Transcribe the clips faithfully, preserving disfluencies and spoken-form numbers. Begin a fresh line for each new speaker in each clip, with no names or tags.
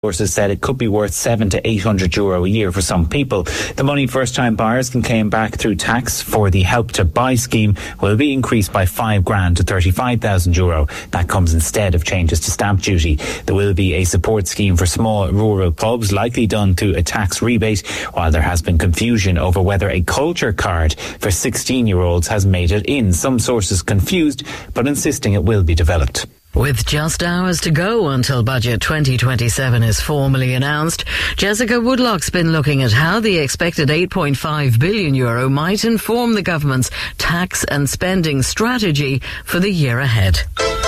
Sources said it could be worth seven to eight hundred euro a year for some people. The money first-time buyers can claim back through tax for the Help to Buy scheme will be increased by five grand to thirty-five thousand euro. That comes instead of changes to stamp duty. There will be a support scheme for small rural pubs, likely done through a tax rebate, while there has been confusion over whether a culture card for sixteen-year-olds has made it in. Some sources confused, but insisting it will be developed.
With just hours to go until Budget twenty twenty-seven is formally announced, Jessica Woodlock's been looking at how the expected eight point five billion euro might inform the government's tax and spending strategy for the year ahead.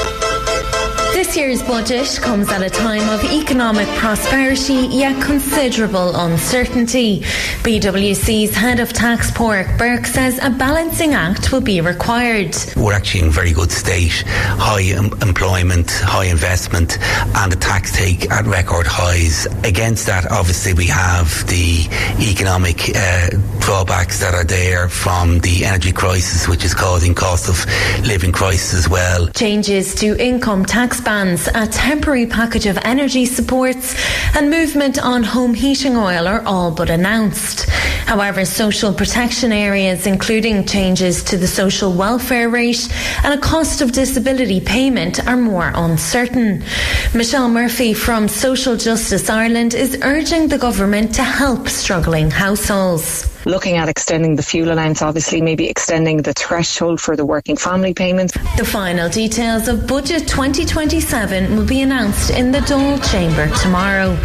This year's budget comes at a time of economic prosperity yet considerable uncertainty. B W C's head of tax, Pádraig Burke, says a balancing act will be required.
We're actually in very good state. High em- employment, high investment and a tax take at record highs. Against that, obviously, we have the economic uh, drawbacks that are there from the energy crisis, which is causing cost of living crisis as well.
Changes to income tax bans, a temporary package of energy supports and movement on home heating oil are all but announced. However, social protection areas, including changes to the social welfare rate and a cost of disability payment, are more uncertain. Michelle Murphy from Social Justice Ireland is urging the government to help struggling households.
Looking at extending the fuel allowance, obviously maybe extending the threshold for the working family payments.
The final details of Budget twenty twenty-seven will be announced in the Dáil Chamber tomorrow.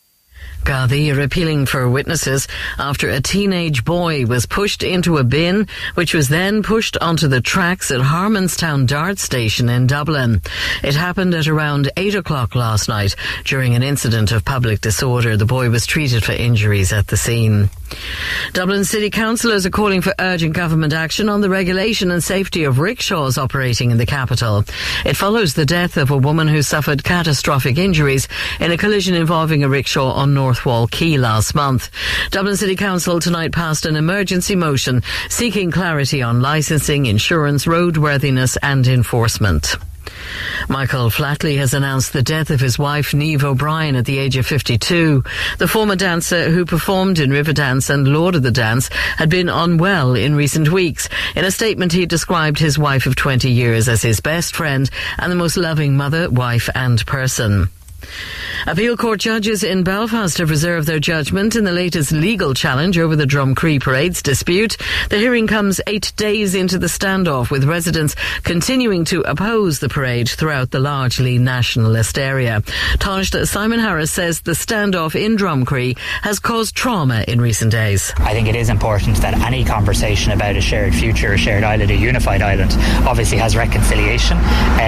Gardaí are appealing for witnesses after a teenage boy was pushed into a bin, which was then pushed onto the tracks at Harmonstown Dart Station in Dublin. It happened at around eight o'clock last night during an incident of public disorder. The boy was treated for injuries at the scene. Dublin City Councillors are calling for urgent government action on the regulation and safety of rickshaws operating in the capital. It follows the death of a woman who suffered catastrophic injuries in a collision involving a rickshaw on North Wall Quay last month. Dublin City Council tonight passed an emergency motion seeking clarity on licensing, insurance, roadworthiness and enforcement. Michael Flatley has announced the death of his wife Niamh O'Brien at the age of fifty-two. The former dancer who performed in Riverdance and Lord of the Dance had been unwell in recent weeks. In a statement, he described his wife of twenty years as his best friend and the most loving mother, wife and person. Appeal Court judges in Belfast have reserved their judgment in the latest legal challenge over the Drumcree Parade's dispute. The hearing comes eight days into the standoff, with residents continuing to oppose the parade throughout the largely nationalist area. Taoiseach Simon Harris says the standoff in Drumcree has caused trauma in recent days.
I think it is important that any conversation about a shared future, a shared island, a unified island, obviously has reconciliation um,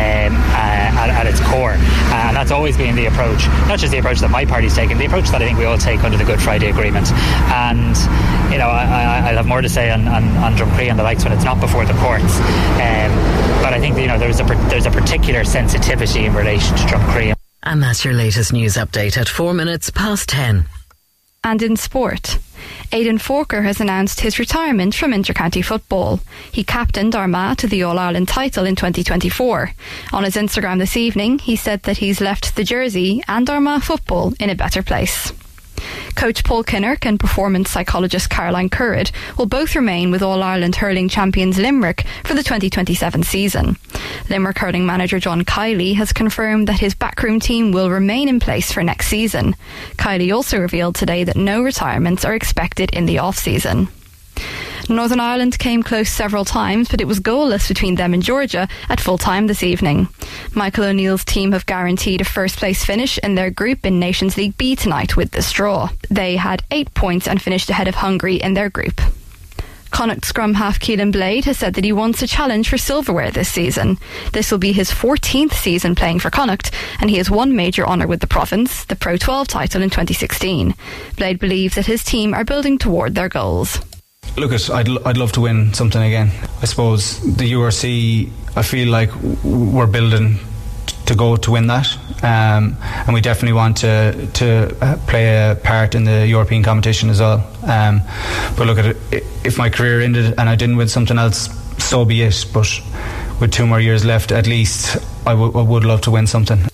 uh, at, at its core. Uh, and that's always been the approach, not just the approach that my party's taken, the approach that I think we all take under the Good Friday Agreement. And, you know, I, I, I'll have more to say on, on, on Drumcree and the likes when it's not before the courts. Um, but I think, you know, there's a, there's a particular sensitivity in relation to Drumcree.
And that's your latest news update at four minutes past ten.
And in sport, Aidan Forker has announced his retirement from intercounty football. He captained Armagh to the All-Ireland title in twenty twenty-four. On his Instagram this evening, he said that he's left the jersey and Armagh football in a better place. Coach Paul Kinnerk and performance psychologist Caroline Currid will both remain with All-Ireland hurling champions Limerick for the twenty twenty-seven season. Limerick hurling manager John Kiley has confirmed that his backroom team will remain in place for next season. Kiley also revealed today that no retirements are expected in the off-season. Northern Ireland came close several times, but it was goalless between them and Georgia at full time this evening. Michael O'Neill's team have guaranteed a first place finish in their group in Nations League B tonight with this draw. They had eight points and finished ahead of Hungary in their group. Connacht scrum half Keelan Blade has said that he wants a challenge for silverware this season. This will be his fourteenth season playing for Connacht, and he has one major honour with the province, the Pro twelve title in twenty sixteen. Blade believes that his team are building toward their goals.
Look, I'd I'd love to win something again. I suppose the U R C, I feel like we're building to go to win that, um, and we definitely want to to play a part in the European competition as well. Um, but look at it, if my career ended and I didn't win something else, so be it. But with two more years left, at least I, w- I would love to win something.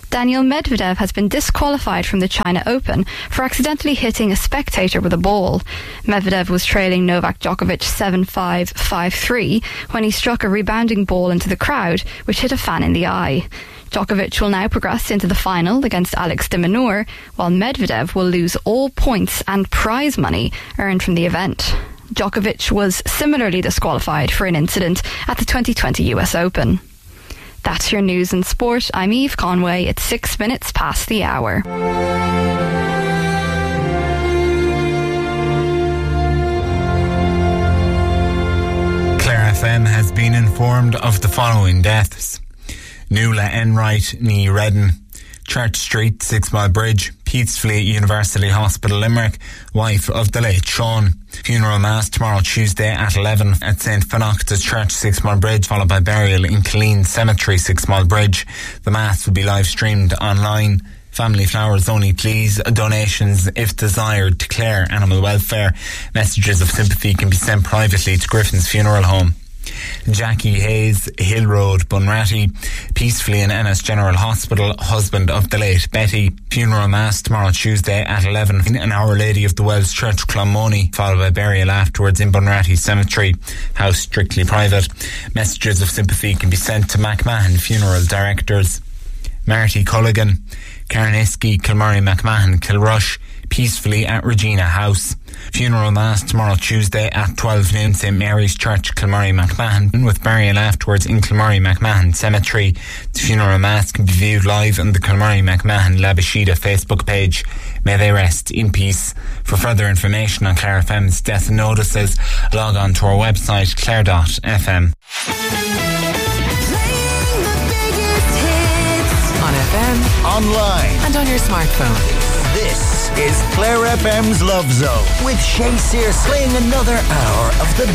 Daniil Medvedev has been disqualified from the China Open for accidentally hitting a spectator with a ball. Medvedev was trailing Novak Djokovic seven five, five three when he struck a rebounding ball into the crowd, which hit a fan in the eye. Djokovic will now progress into the final against Alex de Minaur, while Medvedev will lose all points and prize money earned from the event. Djokovic was similarly disqualified for an incident at the twenty twenty U S Open. That's your news and sport. I'm Eve Conway. It's six minutes past the hour.
Clare F M has been informed of the following deaths. Nuala Enright, Ní Redden, Church Street, Six Mile Bridge, Peatsfleet University Hospital, Limerick, wife of the late Sean. Funeral mass tomorrow Tuesday at eleven at Saint Fenachta's Church, Six Mile Bridge, followed by burial in Killeen Cemetery, Six Mile Bridge. The mass will be live streamed online. Family flowers only, please. Donations, if desired, to Clare Animal Welfare. Messages of sympathy can be sent privately to Griffin's Funeral Home. Jackie Hayes, Hill Road, Bunratty. Peacefully in Ennis General Hospital, husband of the late Betty. Funeral mass tomorrow Tuesday at eleven in Our Lady of the Wells Church, Clonmony, followed by burial afterwards in Bunratty Cemetery. House strictly private. Messages of sympathy can be sent to McMahon Funeral Directors. Marty Culligan, Carniski, Kilmurray McMahon, Kilrush, peacefully at Regina House. Funeral mass tomorrow Tuesday at twelve noon, St Mary's Church, Kilmurray McMahon, with burial afterwards in Kilmurray McMahon Cemetery. The funeral mass can be viewed live on the Kilmurray McMahon Labashida Facebook page. May they rest in peace. For further information on Clare F M's death notices, log on to our website clare dot f m.
On F M, online, and on your smartphone. This is Clare F M's Love Zone with Shay Sears playing another hour of the